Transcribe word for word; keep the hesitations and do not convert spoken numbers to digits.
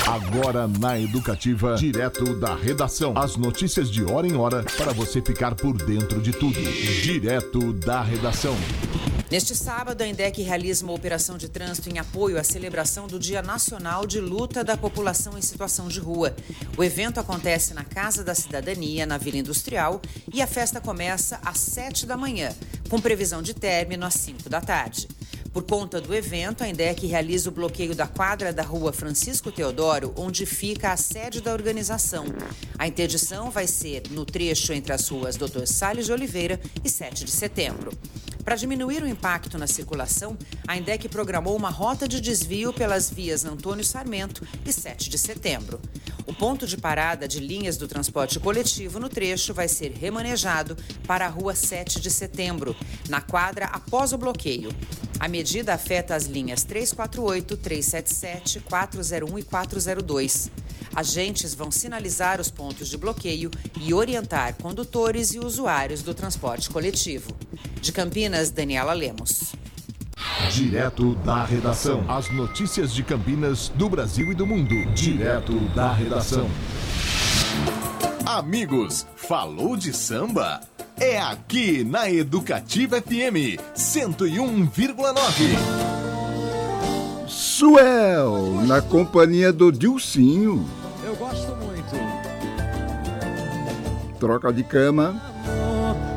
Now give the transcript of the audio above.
Agora na Educativa, direto da redação. As notícias de hora em hora para você ficar por dentro de tudo. Direto da redação. Neste sábado, a INDEC realiza uma operação de trânsito em apoio à celebração do Dia Nacional de Luta da População em Situação de Rua. O evento acontece na Casa da Cidadania, na Vila Industrial, e a festa começa às sete da manhã, com previsão de término às cinco da tarde. Por conta do evento, a INDEC realiza o bloqueio da quadra da Rua Francisco Teodoro, onde fica a sede da organização. A interdição vai ser no trecho entre as ruas doutor Salles de Oliveira e sete de setembro. Para diminuir o impacto na circulação, a INDEC programou uma rota de desvio pelas vias Antônio Sarmento e sete de setembro. O ponto de parada de linhas do transporte coletivo no trecho vai ser remanejado para a Rua sete de setembro, na quadra após o bloqueio. A medida afeta as linhas trezentos e quarenta e oito, trezentos e setenta e sete, quatrocentos e um e quatrocentos e dois. Agentes vão sinalizar os pontos de bloqueio e orientar condutores e usuários do transporte coletivo. De Campinas, Daniela Lemos. Direto da redação. As notícias de Campinas, do Brasil e do mundo. Direto da redação. Amigos, falou de samba? É aqui na Educativa F M cento e um vírgula nove. Suel, na companhia do Dilcinho. Eu gosto muito. Troca de cama.